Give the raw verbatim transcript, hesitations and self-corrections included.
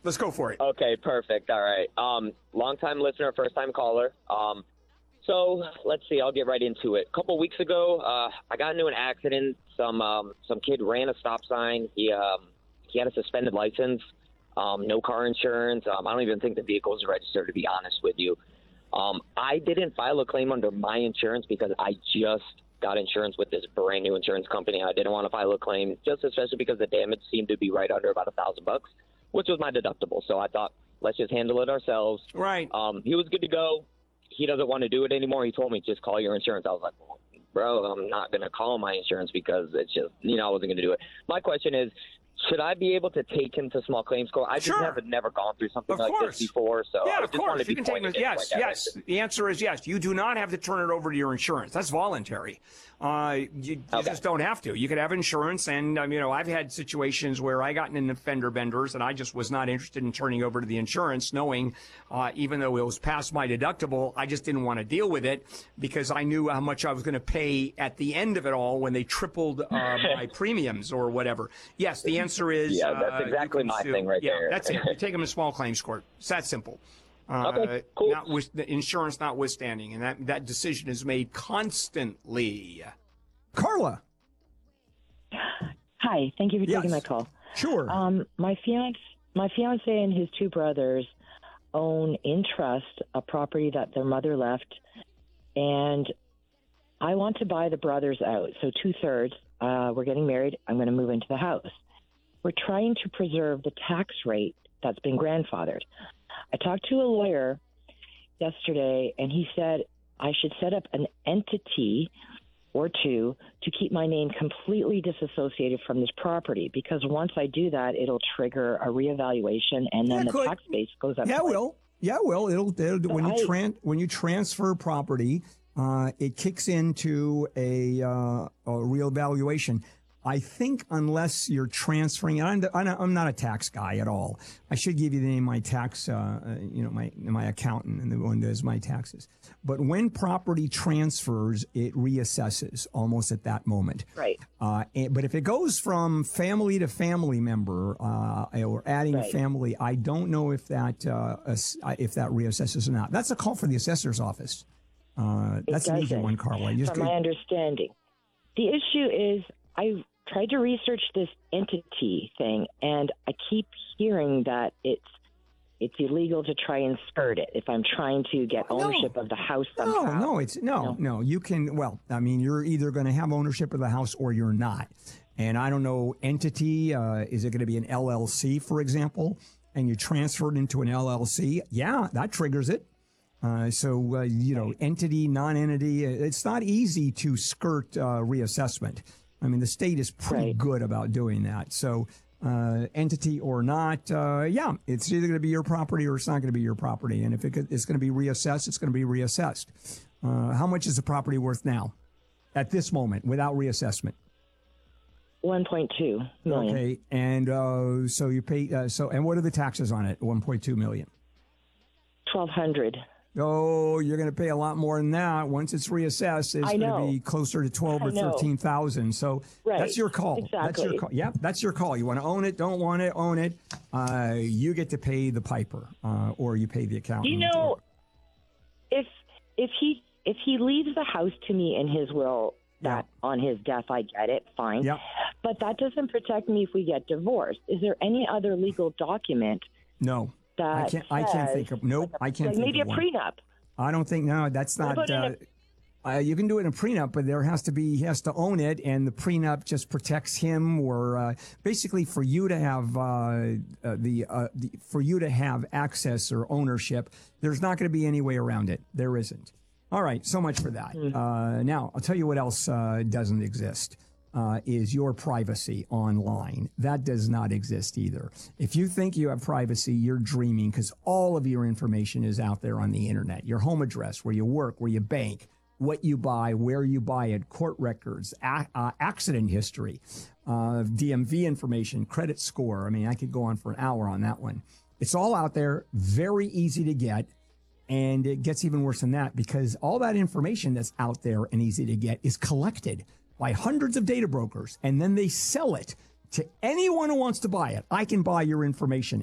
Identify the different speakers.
Speaker 1: Let's go for it.
Speaker 2: Okay, perfect. All right. Um, long-time listener, first-time caller. Um, so let's see. I'll get right into it. A couple weeks ago, uh, I got into an accident. Some um, some kid ran a stop sign. He um, he had a suspended license. Um, no car insurance. Um, I don't even think the vehicle was registered, to be honest with you. Um, I didn't file a claim under my insurance because I just got insurance with this brand new insurance company. I didn't want to file a claim, just especially because the damage seemed to be right under about a thousand bucks, which was my deductible. So I thought, let's just handle it ourselves.
Speaker 1: Right.
Speaker 2: Um, he was good to go. He doesn't want to do it anymore. He told me, just call your insurance. I was like, well, bro, I'm not going to call my insurance because it's just, you know, I wasn't going to do it. My question is, should I be able to take him to small claims court? I just
Speaker 1: Sure.
Speaker 2: have never gone through something
Speaker 1: Of
Speaker 2: like
Speaker 1: course.
Speaker 2: this before, so
Speaker 1: Yeah,
Speaker 2: I
Speaker 1: of
Speaker 2: just wanted
Speaker 1: course.
Speaker 2: to
Speaker 1: You
Speaker 2: be
Speaker 1: can take
Speaker 2: pointed
Speaker 1: it.
Speaker 2: in
Speaker 1: Yes,
Speaker 2: the right
Speaker 1: yes.
Speaker 2: direction.
Speaker 1: The answer is yes. You do not have to turn it over to your insurance. That's voluntary. Uh, you you
Speaker 2: Okay.
Speaker 1: just don't have to. You could have insurance, and um, you know, I've had situations where I got in fender benders, and I just was not interested in turning over to the insurance, knowing uh, even though it was past my deductible, I just didn't want to deal with it because I knew how much I was going to pay at the end of it all when they tripled uh, my premiums or whatever. Yes, the answer is
Speaker 2: Yeah, that's
Speaker 1: uh, you
Speaker 2: exactly
Speaker 1: can
Speaker 2: my
Speaker 1: sue.
Speaker 2: thing right
Speaker 1: yeah,
Speaker 2: there.
Speaker 1: that's it. You take them to small claims court. It's that simple. Uh,
Speaker 2: Okay, cool.
Speaker 1: Not with the insurance notwithstanding, and that that decision is made constantly.
Speaker 3: Carla.
Speaker 4: Hi, thank you for
Speaker 3: Yes.
Speaker 4: taking my call.
Speaker 3: Sure.
Speaker 4: Um, my fiance, my fiance and his two brothers own in trust a property that their mother left, and I want to buy the brothers out. So two thirds. Uh, we're getting married. I'm going to move into the house. We're trying to preserve the tax rate that's been grandfathered. I talked to a lawyer yesterday, and he said I should set up an entity or two to keep my name completely disassociated from this property, because once I do that, it'll trigger a reevaluation, and then
Speaker 3: Yeah,
Speaker 4: the
Speaker 3: could.
Speaker 4: tax base goes up.
Speaker 3: Yeah, it will. Yeah, it will. It'll, it'll when you
Speaker 4: I-
Speaker 3: tran- when you transfer property, uh, it kicks into a, uh, a real valuation. I think unless you're transferring, and I'm, I'm not a tax guy at all. I should give you the name of my tax, uh, you know, my my accountant, and the one who does my taxes. But when property transfers, it reassesses almost at that moment.
Speaker 4: Right.
Speaker 3: Uh, and, but if it goes from family to family member, uh, or adding a
Speaker 4: Right.
Speaker 3: family, I don't know if that uh, ass- if that reassesses or not. That's a call for the assessor's office. Uh,
Speaker 4: It
Speaker 3: that's an easy
Speaker 4: doesn't,
Speaker 3: one, Carla. You just
Speaker 4: from my understanding. The issue is I tried to research this entity thing, and I keep hearing that it's it's illegal to try and skirt it if I'm trying to get
Speaker 3: No.
Speaker 4: ownership of the house
Speaker 3: No,
Speaker 4: somehow.
Speaker 3: no, it's no,
Speaker 4: No.
Speaker 3: no. You can. Well, I mean, you're either going to have ownership of the house or you're not. And I don't know, entity. Uh, is it going to be an L L C, for example? And you transfer it into an L L C? Yeah, that triggers it. Uh, so uh, you know, entity, non-entity. It's not easy to skirt uh, reassessment. I mean, the state is pretty
Speaker 4: Right.
Speaker 3: good about doing that. So. Uh, entity or not, uh, yeah, it's either going to be your property or it's not going to be your property. And if it could, it's going to be reassessed, it's going to be reassessed. Uh, how much is the property worth now at this moment without reassessment?
Speaker 4: one point two million.
Speaker 3: Okay. And uh, so you pay, uh, so, and what are the taxes on it? one point two million.
Speaker 4: twelve hundred.
Speaker 3: Oh, you're going to pay a lot more than that. Once it's reassessed, it's
Speaker 4: I
Speaker 3: going to
Speaker 4: know.
Speaker 3: be closer to twelve or
Speaker 4: I know.
Speaker 3: thirteen thousand. So
Speaker 4: Right.
Speaker 3: that's your call. That's your
Speaker 4: Exactly.
Speaker 3: call. Yeah, that's your call. You want to own it, don't want it, own it. Uh, you get to pay the piper, uh, or you pay the accountant.
Speaker 4: You know, if if he if he leaves the house to me in his will, that on his death, I get it, fine.
Speaker 3: Yep.
Speaker 4: But that doesn't protect me if we get divorced. Is there any other legal document
Speaker 3: No,
Speaker 4: that
Speaker 3: I can't. I can't
Speaker 4: says-
Speaker 3: think of. Nope, I can't.
Speaker 4: like
Speaker 3: think
Speaker 4: maybe a
Speaker 3: of one.
Speaker 4: prenup?
Speaker 3: I don't think. No, that's
Speaker 4: What
Speaker 3: not.
Speaker 4: about
Speaker 3: Uh,
Speaker 4: in
Speaker 3: uh, you can do it in a prenup, but there has to be. He has to own it, and the prenup just protects him, or uh, basically for you to have uh, uh, the, uh, the for you to have access or ownership. There's not going to be any way around it. There isn't. All right, so much for that. Uh, now I'll tell you what else uh, doesn't exist. Uh, is your privacy online. That does not exist either. If you think you have privacy, you're dreaming, because all of your information is out there on the internet. Your home address, where you work, where you bank, what you buy, where you buy it, court records, a- uh, accident history, uh, D M V information, credit score. I mean, I could go on for an hour on that one. It's all out there, very easy to get. And it gets even worse than that, because all that information that's out there and easy to get is collected by hundreds of data brokers, and then they sell it to anyone who wants to buy it. I can buy your information